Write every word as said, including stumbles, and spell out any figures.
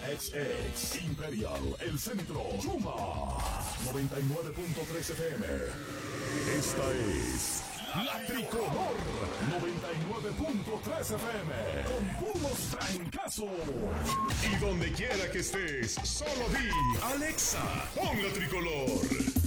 X X Imperial, El Centro, Chuma, noventa y nueve punto tres F M. Esta es La Tricolor, noventa y nueve punto tres F M, con puros trancazos. Y donde quiera que estés, solo di Alexa, pon La Tricolor.